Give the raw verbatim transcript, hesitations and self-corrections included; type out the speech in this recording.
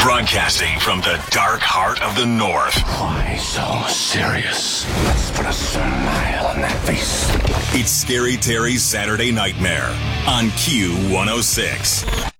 Broadcasting from the dark heart of the North. Why so serious? Let's put a smile on that face. It's Scary Terry's Saturday Nightmare on Q one oh six.